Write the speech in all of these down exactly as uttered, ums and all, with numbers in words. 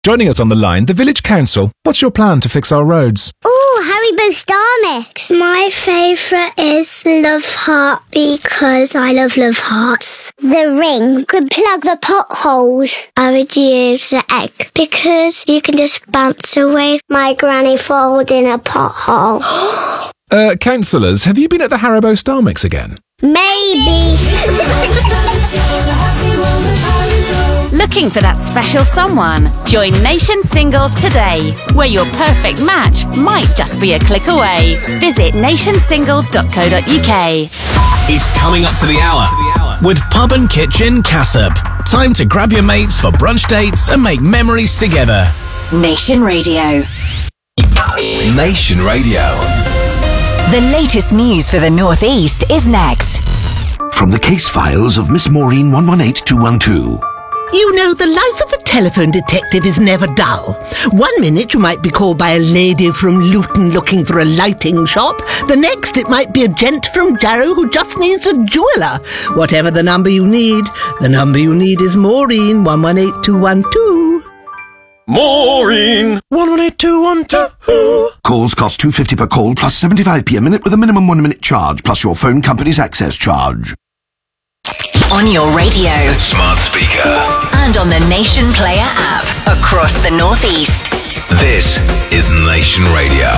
Joining us on the line, the Village Council. What's your plan to fix our roads? Ooh, Haribo Star Mix. My favourite is Love Heart because I love Love Hearts. The ring could plug the potholes. I would use the egg because you can just bounce away my granny falling in a pothole. Uh, councillors, have you been at the Haribo Star Mix again? Maybe. Looking for that special someone? Join Nation Singles today, where your perfect match might just be a click away. Visit nation singles dot co dot uk. It's coming up to the hour with Pub and Kitchen Cassop. Time to grab your mates for brunch dates and make memories together. Nation Radio. Nation Radio. The latest news for the North East is next. From the case files of Miss Maureen one one eight two one two. You know, the life of a telephone detective is never dull. One minute you might be called by a lady from Luton looking for a lighting shop. The next it might be a gent from Jarrow who just needs a jeweller. Whatever the number you need, the number you need is Maureen one one eight two one two. Maureen one one eight two one two. Calls cost two pounds fifty per call plus seventy-five p a minute with a minimum one minute charge plus your phone company's access charge. On your radio, Smart speaker. and on the Nation Player app across the North East. This is Nation Radio.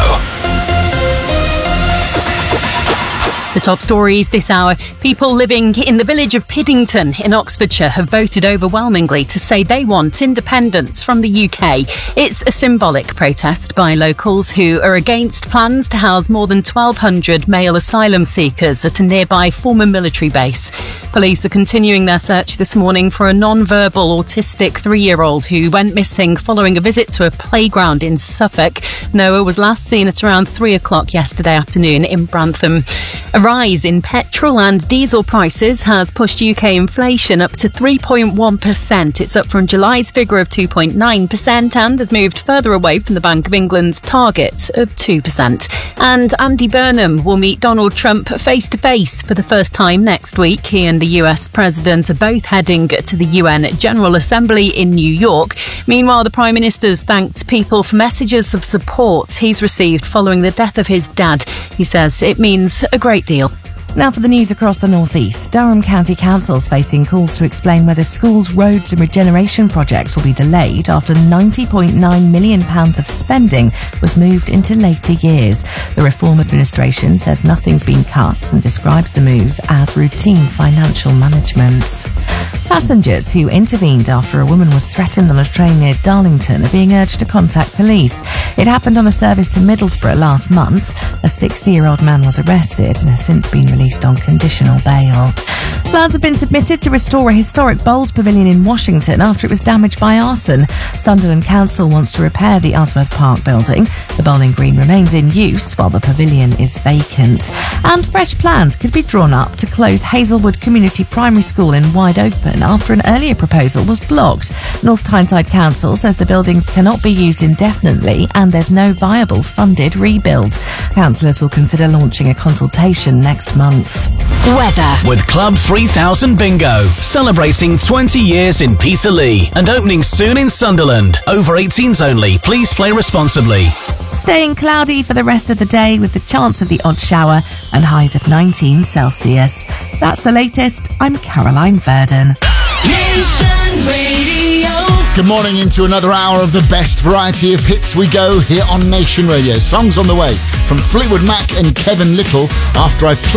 The top stories this hour. People living in the village of Piddington in Oxfordshire have voted overwhelmingly to say they want independence from the U K. It's a symbolic protest by locals who are against plans to house more than twelve hundred male asylum seekers at a nearby former military base. Police are continuing their search this morning for a non-verbal autistic three-year-old who went missing following a visit to a playground in Suffolk. Noah was last seen at around three o'clock yesterday afternoon in Brantham. A rise in petrol and diesel prices has pushed U K inflation up to three point one percent. It's up from July's figure of two point nine percent and has moved further away from the Bank of England's target of two percent. And Andy Burnham will meet Donald Trump face-to-face for the first time next week. He and the U S President are both heading to the U N General Assembly in New York. Meanwhile, the Prime Minister's thanked people for messages of support he's received following the death of his dad. He says it means a great deal. Now for the news across the North East. Durham County Council's facing calls to explain whether schools, roads and regeneration projects will be delayed after ninety point nine million pounds of spending was moved into later years. The Reform administration says nothing's been cut and describes the move as routine financial management. Passengers who intervened after a woman was threatened on a train near Darlington are being urged to contact police. It happened on a service to Middlesbrough last month. A sixty-year-old man was arrested and has since been released on conditional bail. Plans have been submitted to restore a historic bowls pavilion in Washington after it was damaged by arson. Sunderland Council wants to repair the Usworth Park building. The bowling green remains in use while the pavilion is vacant. And fresh plans could be drawn up to close Hazelwood Community Primary School in Wide Open after an earlier proposal was blocked. North Tyneside Council says the buildings cannot be used indefinitely and there's no viable funded rebuild. Councillors will consider launching a consultation next month. Weather. With Club three thousand Bingo, celebrating twenty years in Peterlee and opening soon in Sunderland. Over eighteens only. Please play responsibly. Staying cloudy for the rest of the day with the chance of the odd shower and highs of nineteen Celsius. That's the latest. I'm Caroline Verdon. Nation Radio. Good morning, into another hour of the best variety of hits we go here on Nation Radio. Songs on the way from Fleetwood Mac and Kevin Little after I play